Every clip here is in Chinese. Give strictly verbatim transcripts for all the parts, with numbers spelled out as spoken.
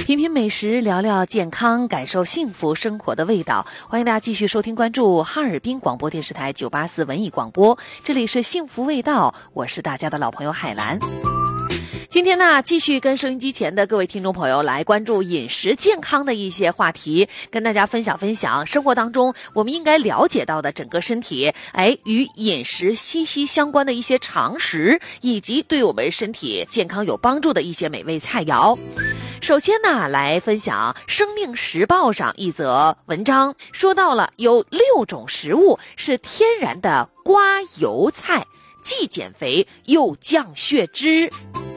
品品美食，聊聊健康，感受幸福生活的味道。欢迎大家继续收听关注哈尔滨广播电视台九八四文艺广播，这里是幸福味道，我是大家的老朋友海兰。今天呢，继续跟收音机前的各位听众朋友来关注饮食健康的一些话题，跟大家分享分享生活当中我们应该了解到的整个身体，哎，与饮食息息相关的一些常识，以及对我们身体健康有帮助的一些美味菜肴。首先呢，来分享《生命时报》上一则文章，说到了有六种食物是天然的刮油菜，既减肥又降血脂。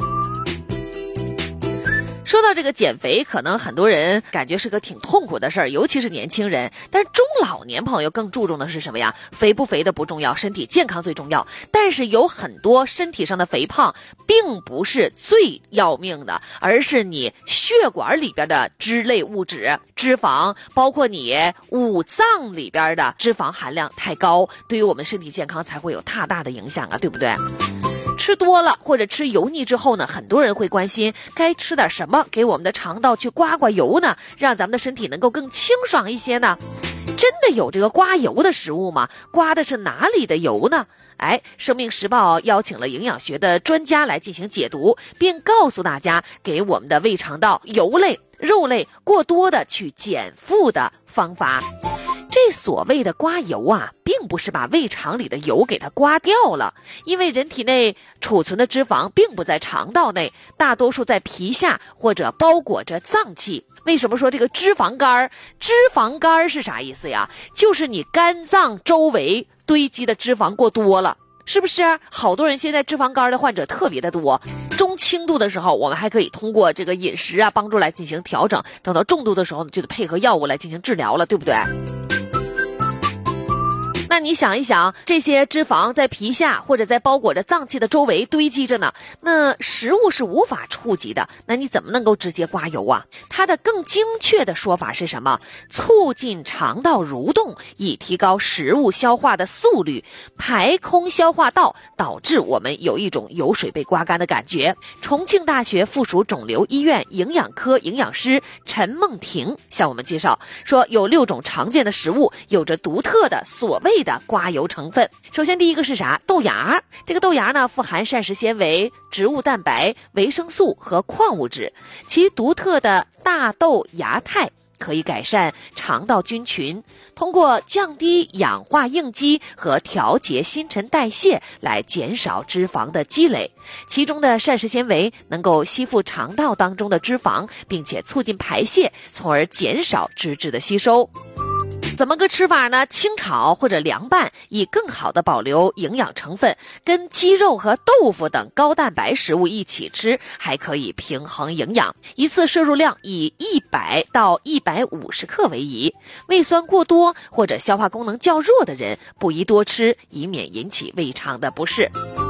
说到这个减肥，可能很多人感觉是个挺痛苦的事儿，尤其是年轻人。但是中老年朋友更注重的是什么呀？肥不肥的不重要，身体健康最重要。但是有很多身体上的肥胖，并不是最要命的，而是你血管里边的脂类物质、脂肪，包括你五脏里边的脂肪含量太高，对于我们身体健康才会有大大的影响啊，对不对？吃多了或者吃油腻之后呢，很多人会关心该吃点什么给我们的肠道去刮刮油呢，让咱们的身体能够更清爽一些呢？真的有这个刮油的食物吗？刮的是哪里的油呢？哎，生命时报邀请了营养学的专家来进行解读，并告诉大家给我们的胃肠道油类、肉类过多的去减负的方法。这所谓的刮油啊，并不是把胃肠里的油给它刮掉了，因为人体内储存的脂肪并不在肠道内，大多数在皮下或者包裹着脏器。为什么说这个脂肪肝？脂肪肝是啥意思呀？就是你肝脏周围堆积的脂肪过多了，是不是？好多人现在脂肪肝的患者特别的多，中轻度的时候我们还可以通过这个饮食啊帮助来进行调整，等到重度的时候呢，就得配合药物来进行治疗了，对不对？那你想一想，这些脂肪在皮下或者在包裹着脏器的周围堆积着呢，那食物是无法触及的，那你怎么能够直接刮油啊？它的更精确的说法是什么？促进肠道蠕动，以提高食物消化的速率，排空消化道，导致我们有一种油水被刮干的感觉。重庆大学附属肿瘤医院营养科营养师陈梦婷向我们介绍说，有六种常见的食物有着独特的所谓的刮油成分。首先第一个是啥？豆芽。这个豆芽呢，富含膳食纤维、植物蛋白、维生素和矿物质，其独特的大豆芽肽可以改善肠道菌群，通过降低氧化应激和调节新陈代谢来减少脂肪的积累。其中的膳食纤维能够吸附肠道当中的脂肪，并且促进排泄，从而减少脂质的吸收。怎么个吃法呢？清炒或者凉拌，以更好的保留营养成分，跟鸡肉和豆腐等高蛋白食物一起吃，还可以平衡营养。一次摄入量以一百到一百五十克为宜。胃酸过多或者消化功能较弱的人不宜多吃，以免引起胃肠的不适。